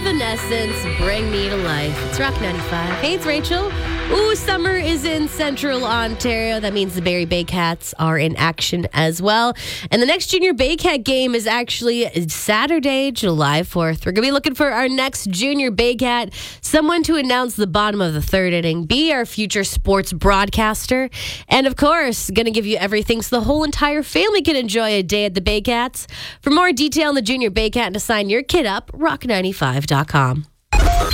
Evanescence, Bring Me to Life. It's Rock 95. Hey, it's Rachel. Ooh, summer is in central Ontario. That means the Barrie Baycats are in action as well. And the next Junior Baycat game is actually Saturday, July 4th. We're going to be looking for our next Junior Baycat, someone to announce the bottom of the third inning, be our future sports broadcaster, and of course, going to give you everything so the whole entire family can enjoy a day at the Baycats. For more detail on the Junior Baycat and to sign your kid up, rock95.com.